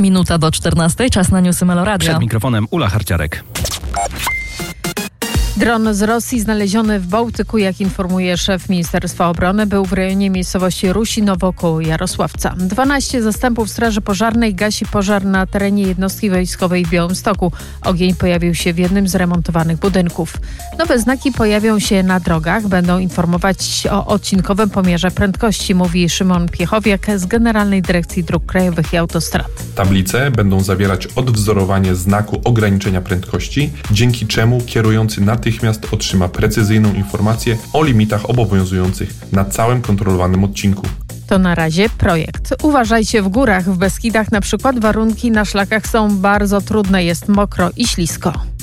Minuta do 14, czas na newsy Meloradia. Przed mikrofonem Ula Harciarek. Dron z Rosji znaleziony w Bałtyku, jak informuje szef Ministerstwa Obrony, był w rejonie miejscowości Rusinowo koło Jarosławca. 12 zastępów Straży Pożarnej gasi pożar na terenie jednostki wojskowej w Białymstoku. Ogień pojawił się w jednym z remontowanych budynków. Nowe znaki pojawią się na drogach. Będą informować o odcinkowym pomiarze prędkości, mówi Szymon Piechowiak z Generalnej Dyrekcji Dróg Krajowych i Autostrad. Tablice będą zawierać odwzorowanie znaku ograniczenia prędkości, dzięki czemu kierujący natychmiast otrzyma precyzyjną informację o limitach obowiązujących na całym kontrolowanym odcinku. To na razie projekt. Uważajcie w górach. W Beskidach na przykład warunki na szlakach są bardzo trudne. Jest mokro i ślisko.